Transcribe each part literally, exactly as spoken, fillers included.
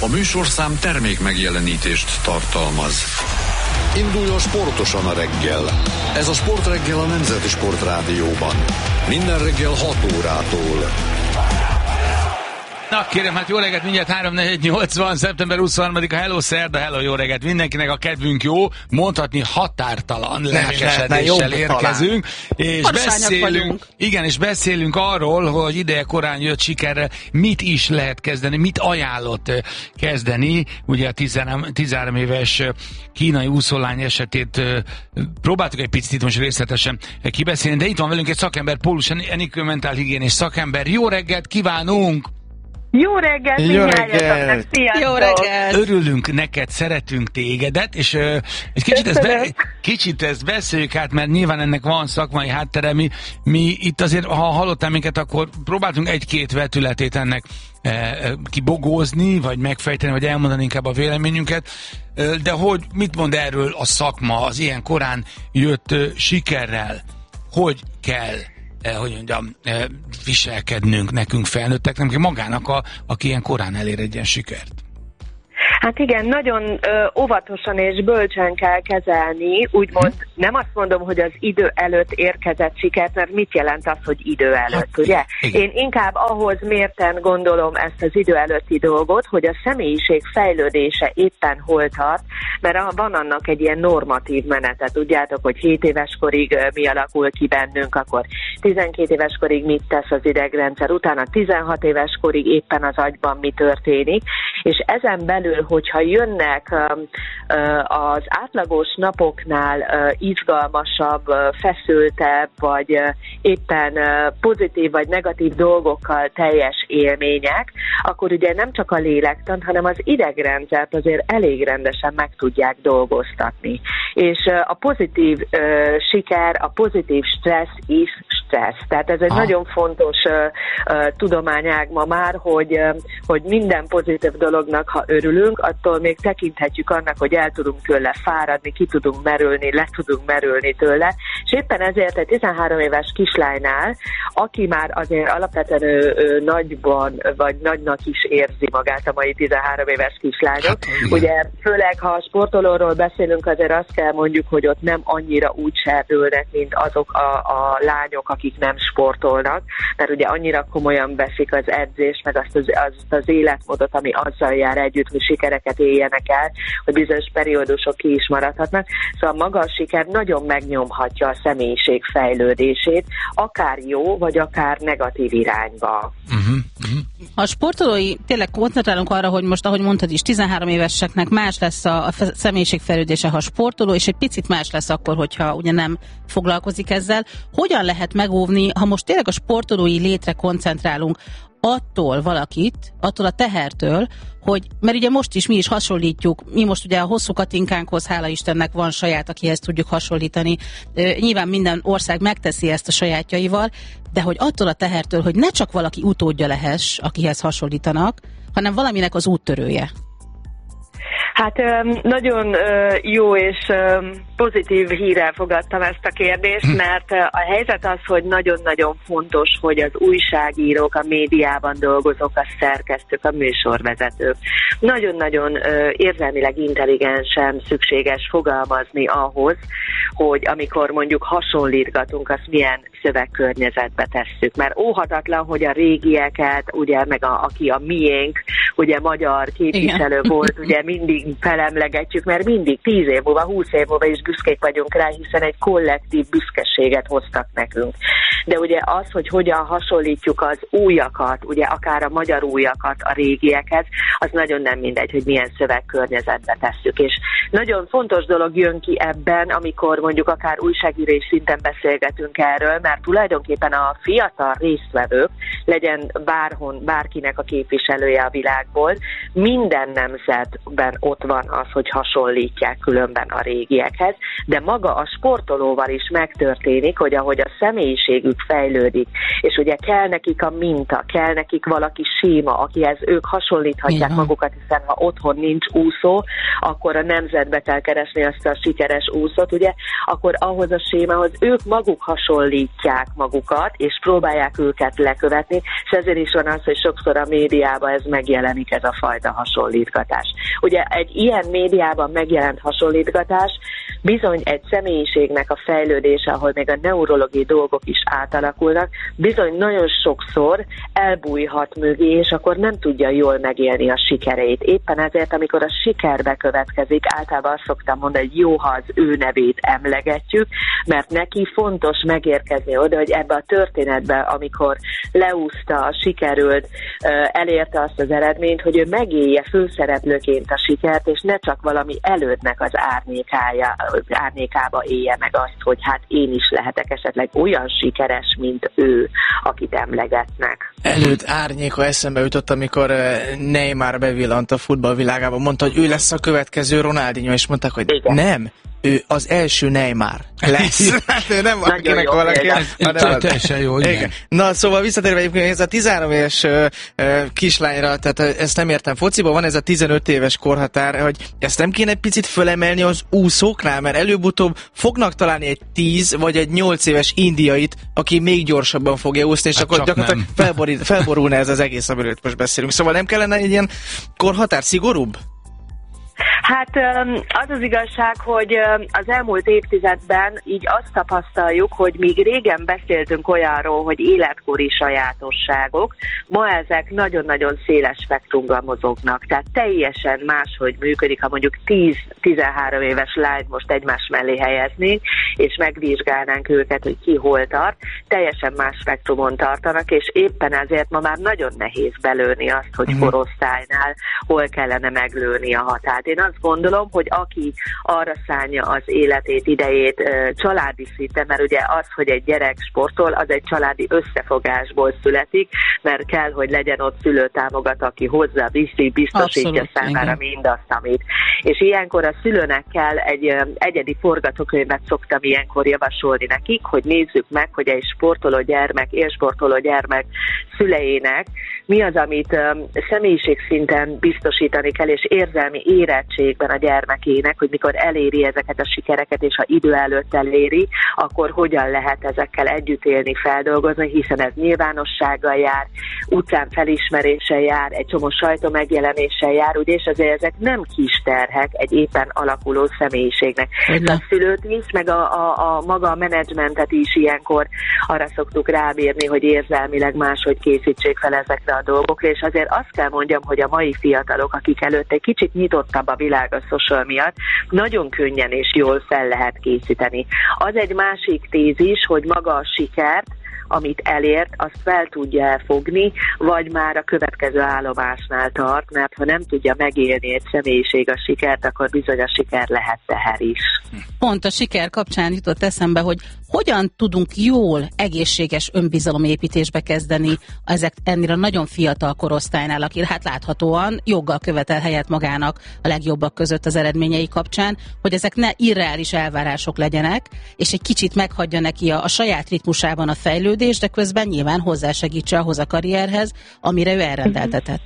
A műsorszám termék megjelenítést tartalmaz. Induljon sportosan a reggel. Ez a Sportreggel a Nemzeti Sportrádióban. Minden reggel hat órától. Na kérem, hát jó reggelt, mindjárt három negyven nyolc van, szeptember huszonharmadika, hello szerda, hello, jó reggelt mindenkinek, a kedvünk jó, mondhatni határtalan lelkesedéssel érkezünk, és beszélünk, igen, és beszélünk arról, hogy ideje korán jött sikerre, mit is lehet kezdeni, mit ajánlott kezdeni, ugye a tizenhárom éves kínai úszólány esetét próbáltuk egy picit itt most részletesen kibeszélni, de itt van velünk egy szakember, Pólus Enikő mentálhigiénés szakember, jó reggelt kívánunk! Jó reggelt, Jó reggelt! Jó reggelt! Örülünk neked, szeretünk tégedet, és uh, egy kicsit ezt, be, kicsit ezt beszéljük át, mert nyilván ennek van szakmai háttere. Mi, mi itt azért, ha hallottál minket, akkor próbáltunk egy-két vetületét ennek uh, kibogózni, vagy megfejteni, vagy elmondani inkább a véleményünket. Uh, de hogy mit mond erről a szakma, az ilyen korán jött uh, sikerrel? Hogy kell hogy mondjam, viselkednünk nekünk felnőtteknek, magának, a, aki ilyen korán elér egy ilyen sikert? Hát igen, nagyon ö, óvatosan és bölcsen kell kezelni, úgymond nem azt mondom, hogy az idő előtt érkezett sikert, mert mit jelent az, hogy idő előtt, hát, ugye? Igen. Én inkább ahhoz mérten gondolom ezt az idő előtti dolgot, hogy a személyiség fejlődése éppen hol tart, mert van annak egy ilyen normatív menete, tudjátok, hogy hét éves korig mi alakul ki bennünk, akkor tizenkét éves korig mit tesz az idegrendszer, utána tizenhat éves korig éppen az agyban mi történik, és ezen belül, hogyha jönnek az átlagos napoknál izgalmasabb, feszültebb, vagy éppen pozitív vagy negatív dolgokkal teljes élmények, akkor ugye nem csak a lélektant, hanem az idegrendszert azért elég rendesen meg tudják dolgoztatni. És a pozitív siker, a pozitív stressz is stressz. Tehát ez egy ah. nagyon fontos tudományág ma már, hogy, hogy minden pozitív dolognak, ha örülünk, attól még tekinthetjük annak, hogy el tudunk tőle fáradni, ki tudunk merülni, le tudunk merülni tőle, és éppen ezért egy tizenhárom éves kislánynál, aki már azért alapvetően ő, ő nagyban, vagy nagynak is érzi magát a mai tizenhárom éves kislányok. Hát, ugye főleg, ha a sportolóról beszélünk, azért azt kell mondjuk, hogy ott nem annyira úgy serdülnek, mint azok a, a lányok, akik nem sportolnak, mert ugye annyira komolyan veszik az edzést, meg azt az, azt az életmódot, ami azzal jár együtt, hogy sikereket éljenek el, hogy bizonyos periódusok ki is maradhatnak. Szóval maga a siker nagyon megnyomhatja a személyiség fejlődését, akár jó, vagy akár negatív irányba. Uh-huh, uh-huh. A sportolói, tényleg koncentrálunk arra, hogy most, ahogy mondtad is, tizenhárom éveseknek más lesz a, a személyiség fejlődése, ha sportoló, és egy picit más lesz akkor, hogyha ugye nem foglalkozik ezzel. Hogyan lehet megóvni, ha most tényleg a sportolói létre koncentrálunk, attól valakit, attól a tehertől, hogy, mert ugye most is mi is hasonlítjuk, mi most ugye a hosszú Katinkánkhoz, hála Istennek van saját, akihez tudjuk hasonlítani. Nyilván minden ország megteszi ezt a sajátjaival, de hogy attól a tehertől, hogy ne csak valaki utódja lehess, akihez hasonlítanak, hanem valaminek az úttörője. Hát nagyon jó és pozitív hírrel fogadtam ezt a kérdést, mert a helyzet az, hogy nagyon-nagyon fontos, hogy az újságírók, a médiában dolgozók, a szerkesztők, a műsorvezetők nagyon-nagyon érzelmileg intelligensen szükséges fogalmazni ahhoz, hogy amikor mondjuk hasonlítgatunk, azt milyen szövegkörnyezetbe tesszük. Mert óhatatlan, hogy a régieket, ugye, meg a, aki a miénk, ugye magyar képviselő igen. volt, ugye mindig felemlegetjük, mert mindig tíz év múlva, húsz év múlva is büszkék vagyunk rá, hiszen egy kollektív büszkeséget hoztak nekünk. De ugye az, hogy hogyan hasonlítjuk az újakat, ugye akár a magyar újakat a régiekhez, az nagyon nem mindegy, hogy milyen szövegkörnyezetbe tesszük. És nagyon fontos dolog jön ki ebben, amikor mondjuk akár újságírás szinten beszélgetünk erről, mert tulajdonképpen a fiatal résztvevők, legyen bárhon, bárkinek a képviselője a világból, minden nemzetben ott van az, hogy hasonlítják különben a régiekhez, de maga a sportolóval is megtörténik, hogy ahogy a személyiségük fejlődik, és ugye kell nekik a minta, kell nekik valaki séma, akihez ők hasonlíthatják igen. magukat, hiszen ha otthon nincs úszó, akkor a nemzetbe kell keresni azt a sikeres úszót, ugye, akkor ahhoz a sémához ők maguk hasonlítják magukat, és próbálják őket lekövetni, és ezért is van az, hogy sokszor a médiában ez megjelenik megjelenik ez a fajta hasonlítgatás. Ugye egy ilyen médiában megjelent hasonlítgatás bizony egy személyiségnek a fejlődése, ahol még a neurológiai dolgok is átalakulnak, bizony nagyon sokszor elbújhat mögé, és akkor nem tudja jól megélni a sikereit. Éppen ezért, amikor a sikerbe következik, általában azt szoktam mondani, hogy jó, ha az ő nevét emlegetjük, mert neki fontos megérkezni oda, hogy ebbe a történetbe, amikor leúszta, a sikerült, elérte azt az eredményt, hogy ő megélje főszereplőként a sikert, és ne csak valami elődnek az árnyékája, árnyékába élje meg azt, hogy hát én is lehetek esetleg olyan sikeres, mint ő, akit emlegetnek. Előtt árnyéka eszembe jutott, amikor Neymar bevillant a futballvilágába, mondta, hogy ő lesz a következő Ronaldinho, és mondták, hogy igen. Nem, ő az első Neymar lesz. Hát ő nem akinek valaki. Teljesen jó, igen. Na, szóval visszatérve egyébként ez a tizenhárom éves uh, uh, kislányra, tehát uh, ezt nem értem, fociban van ez a tizenöt éves korhatár, hogy ezt nem kéne picit fölemelni az úszóknál, mert előbb-utóbb fognak találni egy tíz vagy egy nyolc éves indiait, aki még gyorsabban fogja úszni, és hát akkor gyakorlatilag felborul, felborulna ez az egész, amiről most beszélünk. Szóval nem kellene egy ilyen korhatár szigorúbb? Hát az az igazság, hogy az elmúlt évtizedben így azt tapasztaljuk, hogy míg régen beszéltünk olyanról, hogy életkori sajátosságok, ma ezek nagyon-nagyon széles spektrumban mozognak. Tehát teljesen máshogy működik, ha mondjuk tíz-tizenhárom éves lányt most egymás mellé helyeznénk, és megvizsgálnánk őket, hogy ki hol tart, teljesen más spektrumon tartanak, és éppen ezért ma már nagyon nehéz belőni azt, hogy uh-huh. korosztálynál hol kellene meglőni a határt. Én azt gondolom, hogy aki arra szánja az életét, idejét családi szinten, mert ugye az, hogy egy gyerek sportol, az egy családi összefogásból születik, mert kell, hogy legyen ott szülőtámogat, aki hozzá viszi, biztosítja Abszolút, számára igen. mindazt, amit. És ilyenkor a szülőnek kell egy egyedi forgatókönyvet szoktam ilyenkor javasolni nekik, hogy nézzük meg, hogy egy sportoló gyermek, élsportoló gyermek szüleinek mi az, amit személyiségszinten biztosítani kell, és érzelmi érettségben a gyermekének, hogy mikor eléri ezeket a sikereket, és ha idő előtt eléri, akkor hogyan lehet ezekkel együtt élni, feldolgozni, hiszen ez nyilvánossággal jár, utcán felismeréssel jár, egy csomó sajtó megjelenéssel jár, ugye, és azért ezek nem kis terhek egy éppen alakuló személyiségnek. De a szülőt is, meg a, a, a maga a menedzsmentet is ilyenkor arra szoktuk rábírni, hogy érzelmileg máshogy készítsék fel ezekre a dolgokra, és azért azt kell mondjam, hogy a mai fiatalok, akik előtt egy kicsit nyitottabb a világ a social miatt, nagyon könnyen és jól fel lehet készíteni. Az egy másik tézis, hogy maga a sikert, amit elért, azt fel tudja elfogni, vagy már a következő állomásnál tart, mert ha nem tudja megélni egy személyiség a sikert, akkor bizony a siker lehet teher is. Pont a siker kapcsán jutott eszembe, hogy hogyan tudunk jól, egészséges önbizalomépítésbe kezdeni ezek ennél a nagyon fiatal korosztálynál, aki hát láthatóan joggal követel helyet magának a legjobbak között az eredményei kapcsán, hogy ezek ne irreális elvárások legyenek, és egy kicsit meghagyja neki a, a saját ritmusában a fejlődést, de közben nyilván hozzásegítse ahhoz a karrierhez, amire ő elrendeltetett.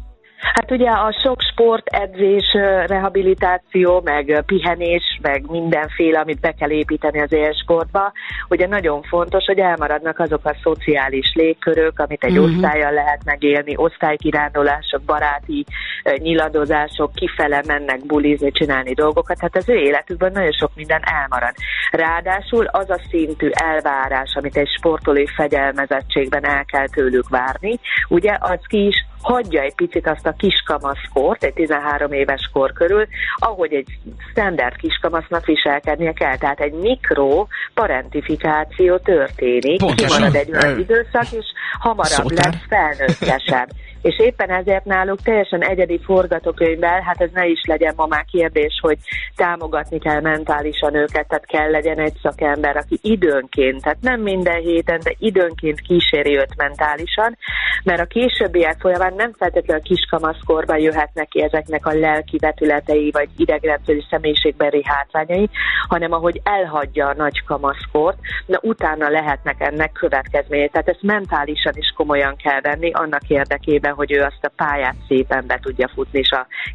Hát ugye a sok sport, edzés, rehabilitáció, meg pihenés, meg mindenféle, amit be kell építeni az élsportba, ugye nagyon fontos, hogy elmaradnak azok a szociális légkörök, amit egy uh-huh. osztállyal lehet megélni, osztálykirándulások, baráti nyiladozások, kifele mennek bulizni, csinálni dolgokat, hát az ő életükben nagyon sok minden elmarad. Ráadásul az a szintű elvárás, amit egy sportolói fegyelmezettségben el kell tőlük várni, ugye az ki is hagyja egy picit azt a kiskamaszkort, egy tizenhárom éves kor körül, ahogy egy standard kiskamasznak viselkednie kell. Tehát egy mikro parentifikáció történik, kimarad egy olyan időszak, és hamarabb Szótár. lesz felnőttesebb. És éppen ezért náluk teljesen egyedi forgatókönyvvel, hát ez ne is legyen ma már kérdés, hogy támogatni kell mentálisan őket, tehát kell legyen egy szakember, aki időnként, tehát nem minden héten, de időnként kíséri őt mentálisan, mert a későbbiek folyamán nem feltétlenül a kiskamaszkorban jöhetnek ki ezeknek a lelki vetületei, vagy idegrendszeri személyiségbeli hátrányai, hanem ahogy elhagyja a nagy kamaszkort, na utána lehetnek ennek következményei. Tehát ezt mentálisan is komolyan kell venni, annak érdekében, hogy ő azt a pályát szépen be tudja futni, és a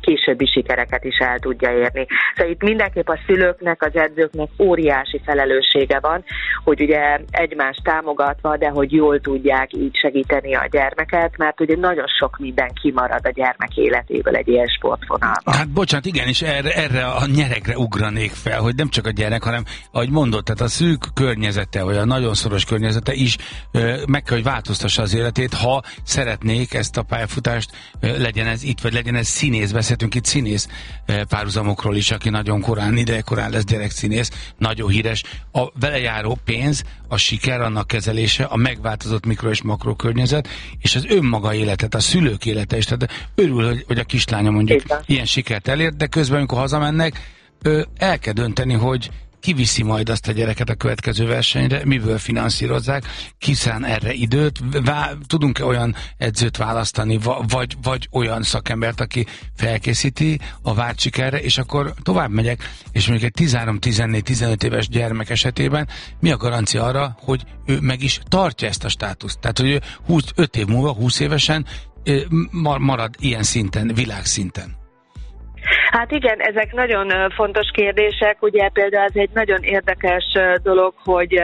későbbi sikereket is el tudja érni. Szóval itt mindenképp a szülőknek, az edzőknek óriási felelőssége van, hogy ugye egymást támogatva, de hogy jól tudják így segíteni a gyermeket, mert ugye nagyon sok minden kimarad a gyermek életéből egy ilyen sportvonalban. Hát bocsánat, igen, és erre, erre a nyeregre ugranék fel, hogy nem csak a gyerek, hanem ahogy mondott, tehát a szűk környezete, vagy a nagyon szoros környezete is ö, meg kell, hogy változtassa az életét, ha szeretnék ezt a pályafutást, ö, legyen ez itt, vagy legyen ez színész, beszéltünk itt színész ö, párhuzamokról is, aki nagyon korán, ide korán lesz gyerekszínész, nagyon híres. A vele járó pénz, a siker, annak kezelése, a megváltozott mikro- és makrokörnyezet, és az önmaga életet, a szülők élete is. Tehát örül, hogy, hogy a kislánya mondjuk Éta. ilyen sikert elért, de közben, amikor hazamennek, ö, el kell dönteni, hogy kiviszi majd azt a gyereket a következő versenyre, miből finanszírozzák, kiszán erre időt, vá- tudunk-e olyan edzőt választani, vagy, vagy olyan szakembert, aki felkészíti a várt sikerre, és akkor tovább megyek, és mondjuk egy tizenhárom, tizennégy, tizenöt éves gyermek esetében mi a garancia arra, hogy ő meg is tartja ezt a státuszt? Tehát, hogy ő öt év múlva, húsz évesen marad ilyen szinten, világszinten. Hát igen, ezek nagyon fontos kérdések, ugye például ez egy nagyon érdekes dolog, hogy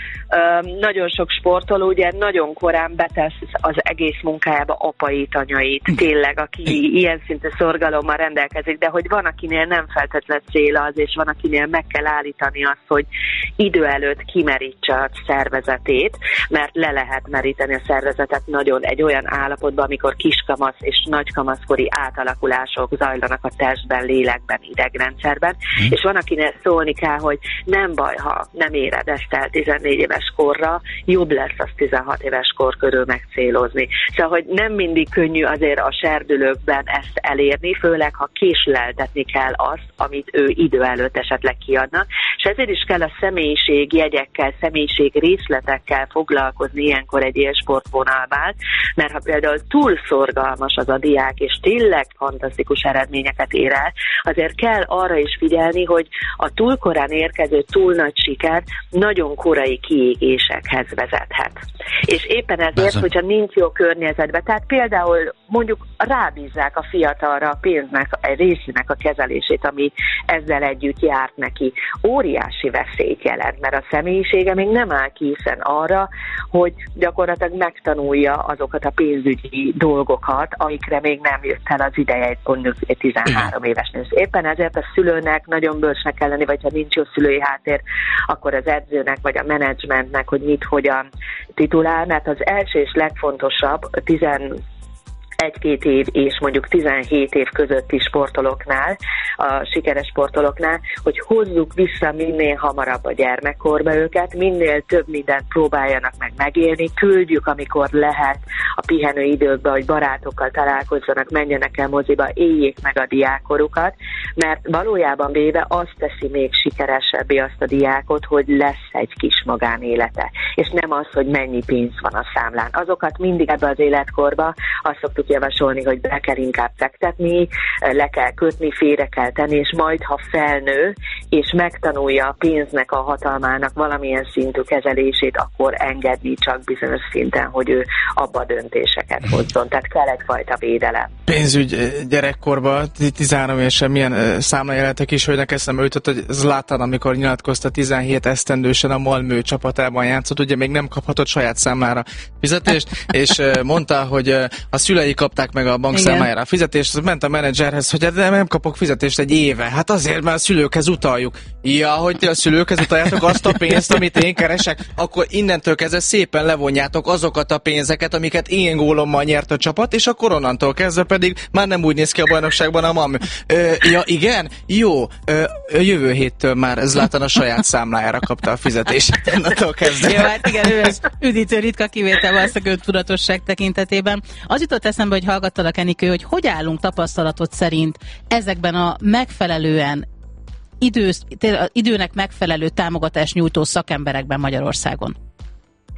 nagyon sok sportoló ugye nagyon korán betesz az egész munkájába apait, anyait, tényleg, aki ilyen szintű szorgalommal rendelkezik, de hogy van, akinél nem feltétlenül cél az, és van, akinél meg kell állítani azt, hogy idő előtt kimerítse a szervezetét, mert le lehet meríteni a szervezetet nagyon egy olyan állapotban, amikor kiskamasz és nagykamaszkori átalakulások zajlanak a testben, lélekben, idegrendszerben, mm. és van, akinél szólni kell, hogy nem baj, ha nem éred ezt el tizennégy éves korra, jobb lesz az tizenhat éves kor körül megcélozni. Szóval, hogy nem mindig könnyű azért a serdülőkben ezt elérni, főleg, ha késleltetni kell azt, amit ő idő előtt esetleg kiadna, és ezért is kell a személyiség jegyekkel, személyiség részletekkel foglalkozni ilyenkor egy ilyen sportvonalban, mert ha például túl szorgalmas az a diák, és tényleg fantasztikus eredményeket ér el, azért kell arra is figyelni, hogy a túl korán érkező túl nagy siker nagyon korai kiégésekhez vezethet. És éppen ezért, Bezony. hogyha nincs jó környezetben, tehát például mondjuk rábízzák a fiatalra a pénznek egy részének a kezelését, ami ezzel együtt járt neki, óriási veszélyt jelent, mert a személyisége még nem áll készen arra, hogy gyakorlatilag megtanulja azokat a pénzügyi dolgokat, amikre még nem jött el az ideje, mondjuk tizenhárom évesnél. Éppen ezért a szülőnek nagyon bölcsnek kell lenni, vagy ha nincs jó szülői háttér, akkor az edzőnek, vagy a menedzsmentnek, hogy mit, hogyan titulál, mert az első és legfontosabb tizen egy-két év és mondjuk tizenhét év közötti sportolóknál, a sikeres sportolóknál, hogy hozzuk vissza minél hamarabb a gyermekkorba őket, minél több mindent próbáljanak meg megélni, küldjük, amikor lehet a pihenő időkbe, hogy barátokkal találkozzanak, menjenek el moziba, éljék meg a diákkorukat, mert valójában véve azt teszi még sikeresebbé azt a diákot, hogy lesz egy kis magánélete, és nem az, hogy mennyi pénz van a számlán. Azokat mindig ebbe az életkorba azt szoktuk javasolni, hogy be kell inkább fektetni, le kell kötni, félre kell tenni, és majd, ha felnő, és megtanulja a pénznek, a hatalmának valamilyen szintű kezelését, akkor engedni csak bizonyos szinten, hogy ő abba döntéseket hozzon. Tehát kell egyfajta védelem. Pénzügy gyerekkorban, tizenhárom évesen milyen számlajeletek is, hogy nekem eszembe jutott, hogy Zlatan, amikor nyilatkozta tizenhét esztendősen a Malmö csapatában játszott, ugye még nem kaphatott saját számlára fizetést, és mondta, hogy a szülei kapták meg a bankszámlájára a fizetést, az ment a menedzserhez, hogy de nem kapok fizetést egy éve. Hát azért, mert a szülőkhez utaljuk. Ja, hogy ti a szülőkhez utaljátok azt a pénzt, amit én keresek, akkor innentől kezdve szépen levonjátok azokat a pénzeket, amiket én gólommal nyert a csapat, és akkor onnantól kezdve pedig már nem úgy néz ki a bajnokságban a Malmö. Ö, ja, igen? Jó. Ö, jövő héttől már Zlatan a saját számlájára kapta a fizetést. Onnantól kezdve. Jó, hát igen, ő az üdítő ritka kivétel valószínűleg tudatosság tekintetében. Az jutott eszembe, hogy hallgattalak, Enikő, hogy hogy állunk tapasztalatot szerint ezekben a megfelelően idősz, időnek megfelelő támogatást nyújtó szakemberekben Magyarországon?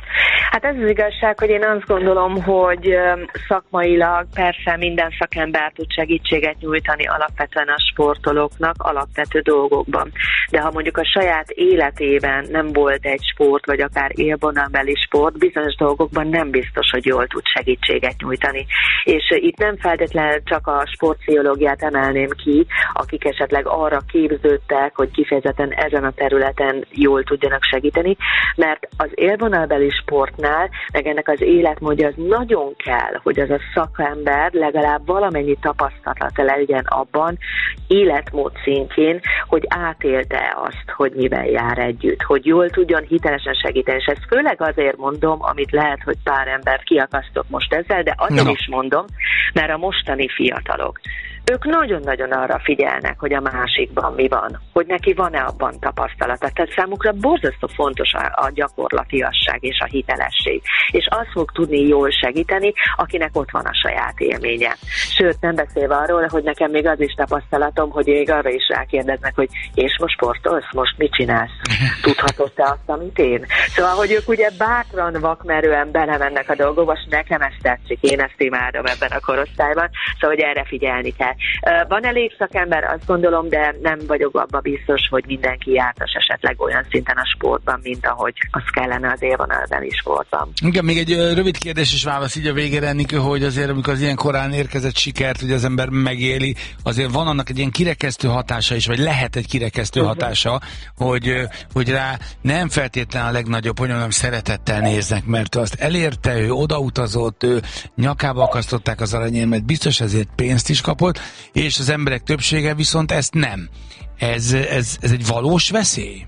Hát ez az igazság, hogy én azt gondolom, hogy szakmailag persze minden szakember tud segítséget nyújtani alapvetően a sportolóknak alapvető dolgokban. De ha mondjuk a saját életében nem volt egy sport, vagy akár élvonalbeli sport, bizonyos dolgokban nem biztos, hogy jól tud segítséget nyújtani. És itt nem feltétlenül csak a sportpszichológiát emelném ki, akik esetleg arra képződtek, hogy kifejezetten ezen a területen jól tudjanak segíteni, mert az élvonalbeli sportnál, meg ennek az életmódja az nagyon kell, hogy az a szakember legalább valamennyi tapasztalata legyen abban, életmód szintjén, hogy átélte azt, hogy miben jár együtt, hogy jól tudjon hitelesen segíteni. És ezt főleg azért mondom, amit lehet, hogy pár embert kiakasztok most ezzel, de azért no. is mondom, mert a mostani fiatalok, ők nagyon-nagyon arra figyelnek, hogy a másikban mi van, hogy neki van-e abban tapasztalata. Tehát számukra borzasztó fontos a, a gyakorlatiasság és a hitelesség. És az fog tudni jól segíteni, akinek ott van a saját élménye. Sőt, nem beszélve arról, hogy nekem még az is tapasztalatom, hogy még arra is rákérdeznek, hogy és most sportolsz, most mit csinálsz? Tudhatod te azt, amit én? Szóval, hogy ők ugye bátran, vakmerően belemennek a dolgokba, és nekem ezt tetszik, én ezt imádom ebben a korosztályban, szóval, hogy erre figyelni kell. Van elég szakember, azt gondolom, de nem vagyok abban biztos, hogy mindenki jártas esetleg olyan szinten a sportban, mint ahogy az kellene az élvonalbeli sportban. Igen, még egy rövid kérdés és válasz így a végére, Enikő, hogy azért, amikor az ilyen korán érkezett sikert, hogy az ember megéli, azért van annak egy ilyen kirekesztő hatása is, vagy lehet egy kirekesztő uh-huh. hatása, hogy, hogy rá nem feltétlenül a legnagyobb, hogy mondjam, szeretettel néznek, mert azt elérte, ő odautazott, ő nyakába akasztották az aranyérmet, biztos ezért pénzt is kapott, és az emberek többsége viszont ezt nem. Ez, ez, ez egy valós veszély?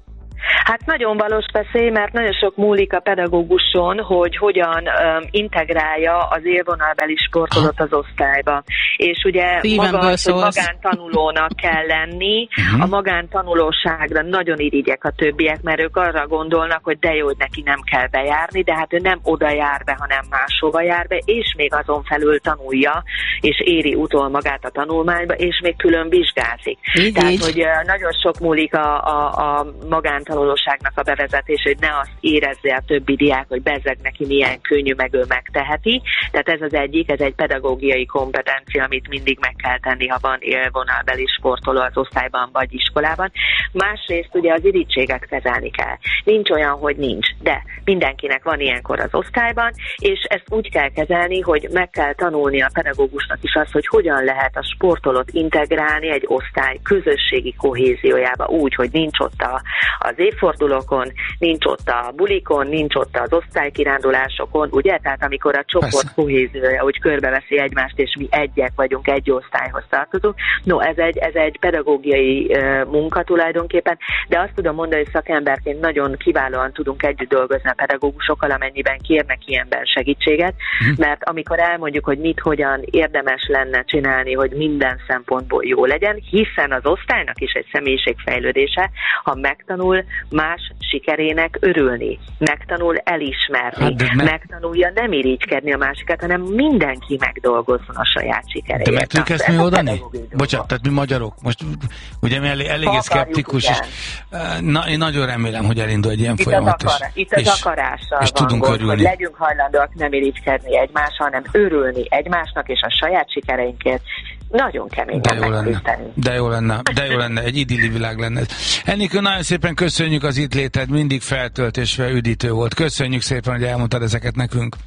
Hát nagyon valós veszély, mert nagyon sok múlik a pedagóguson, hogy hogyan um, integrálja az élvonalbeli sportolót az osztályba. És ugye maga az, hogy magántanulónak kell lenni, uh-huh. a magántanulóságra nagyon irigyek a többiek, mert ők arra gondolnak, hogy de jó, hogy neki nem kell bejárni, de hát ő nem oda jár be, hanem máshova jár be, és még azon felül tanulja, és éri utol magát a tanulmányba, és még külön vizsgázik. Így, Tehát, így. hogy uh, nagyon sok múlik a, a, a magántanuló a bevezetés, hogy ne azt érezze a többi diák, hogy bezzeg neki milyen könnyű, meg ő megteheti. Tehát ez az egyik, ez egy pedagógiai kompetencia, amit mindig meg kell tenni, ha van élvonalbeli sportoló az osztályban vagy iskolában. Másrészt ugye az irítséget kezelni kell. Nincs olyan, hogy nincs, de mindenkinek van ilyenkor az osztályban, és ezt úgy kell kezelni, hogy meg kell tanulni a pedagógusnak is azt, hogy hogyan lehet a sportolót integrálni egy osztály közösségi kohéziójába úgy, hogy nincs ott a, az évfordulókon, nincs ott a bulikon, nincs ott az osztálykirándulásokon, ugye? Tehát amikor a csoport Persze. kohéziója úgy körbeveszi egymást, és mi egyek vagyunk, egy osztályhoz tartozunk. No, ez egy, ez egy pedagógiai uh, munka tulajdonképpen, de azt tudom mondani, hogy szakemberként nagyon kiválóan tudunk együtt dolgozni a pedagógusokkal, amennyiben kérnek ilyenben segítséget, uh-huh. mert amikor elmondjuk, hogy mit, hogyan érdemes lenne csinálni, hogy minden szempontból jó legyen, hiszen az osztálynak is egy személyiségfejlődése, ha megtanul más sikerének örülni, megtanul elismerni, hát me- megtanulja nem irigykedni a másikat, hanem mindenki megdolgozzon a saját sikeréért. De meg tudjuk ezt mi oldani? Bocsánat, tehát mi magyarok, most ugye mi elég, eléggé szkeptikus, és na, én nagyon remélem, hogy elindul egy ilyen itt folyamat. Az akar, itt az és, akarással és van tudunk gond, örülni. Hogy legyünk hajlandóak nem irigykedni egymással, hanem örülni egymásnak és a saját sikereinkért. Nagyon kemény. De jó lenne. De jó lenne. De jó lenne. Egy idilli világ lenne. Enikő, nagyon szépen köszönjük az itt léted, mindig feltölt és üdítő volt. Köszönjük szépen, hogy elmondtad ezeket nekünk.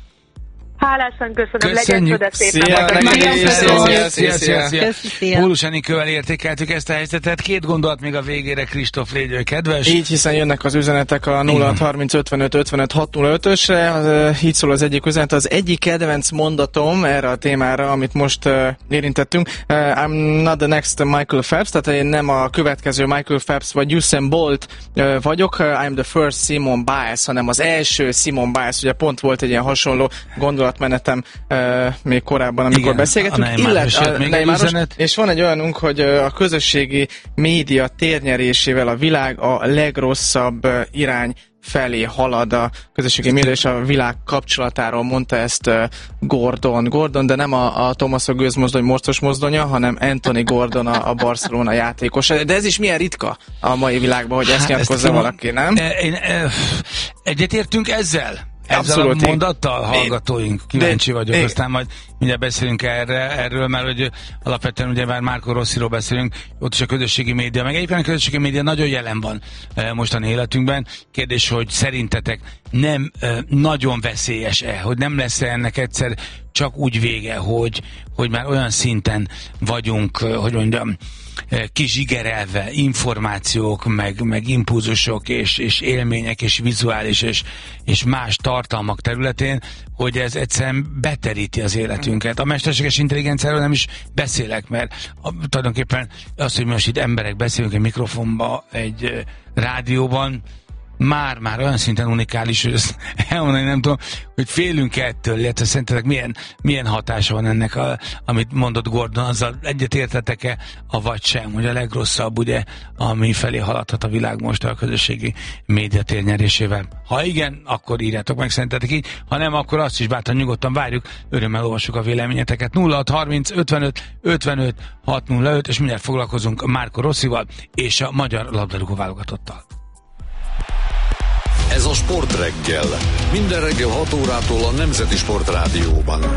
Hálásan köszönöm, Köszönjük. Legyen szépen. Szia, szia, szia. Pólus Enikővel értékeltük ezt a helyzetet. Két gondolat még a végére, Kristóf, légy ő kedves. Így, hiszen jönnek az üzenetek a nulla hat harminc ötvenöt ötvenöt hatszázösre. Így szól az egyik üzenet. Az egyik kedvenc mondatom erre a témára, amit most uh, érintettünk. Uh, I'm not the next Michael Phelps, tehát én nem a következő Michael Phelps vagy Usain Bolt uh, vagyok. Uh, I'm the first Simone Biles, hanem az első Simone Biles. Ugye pont volt egy ilyen hasonló gondolat menetem uh, még korábban, amikor Igen, beszélgetünk. Illetve, és van egy olyanunk, hogy uh, a közösségi média térnyerésével a világ a legrosszabb uh, irány felé halad a közösségi média, és a világ kapcsolatáról mondta ezt uh, Gordon. Gordon, de nem a, a Thomas a gőzmozdony morcos mozdonya, hanem Anthony Gordon, a, a Barcelona játékos. De ez is milyen ritka a mai világban, hogy ezt hát nyilatkozza valaki, nem? Én, egyetértünk ezzel? Ezzel Abszolút, a mondattal hallgatóink, kíváncsi vagyok, én, aztán majd mindjárt beszélünk erre, erről, mert hogy alapvetően ugye már Marco Rossiról beszélünk, ott is a közösségi média, meg egyébként a közösségi média nagyon jelen van mostani életünkben. Kérdés, hogy szerintetek nem nagyon veszélyes-e, hogy nem lesz ennek egyszer csak úgy vége, hogy, hogy már olyan szinten vagyunk, hogy mondjam, kizsigerelve információk, meg, meg impulzusok, és, és élmények, és vizuális, és, és más tartalmak területén, hogy ez egyszerűen beteríti az életünket. A mesterséges intelligenciáról nem is beszélek, mert a, tulajdonképpen az, hogy most itt emberek beszélünk egy mikrofonba, egy rádióban, már-már olyan szinten unikális, hogy ezt elmondani nem tudom, hogy félünk ettől, illetve szerintetek milyen, milyen hatása van ennek, a, amit mondott Gordon, azzal egyet értetek-e, avagy sem, hogy a legrosszabb, ugye, ami felé haladhat a világ most a közösségi média térnyerésével. Ha igen, akkor írjátok meg szerintetek így, ha nem, akkor azt is bátran nyugodtan várjuk, örömmel olvassuk a véleményeteket. nulla hat harminc ötvenöt ötvenöt hatszázöt, és mindjárt foglalkozunk Marco Rossival és a magyar labdarúgó válogatottal. Ez a Sportreggel. Minden reggel hat órától a Nemzeti Sportrádióban.